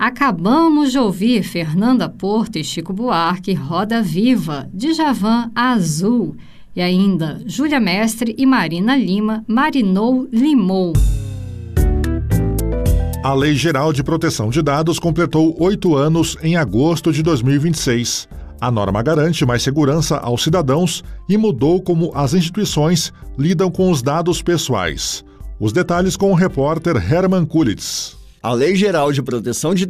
Acabamos de ouvir Fernanda Porto e Chico Buarque, Roda Viva, Djavan, Azul. E ainda Júlia Mestre e Marina Lima, Marinou, Limou. A Lei Geral de Proteção de Dados completou 8 anos em agosto de 2026. A norma garante mais segurança aos cidadãos e mudou como as instituições lidam com os dados pessoais. Os detalhes com o repórter Herman Kulitz. A Lei Geral de Proteção de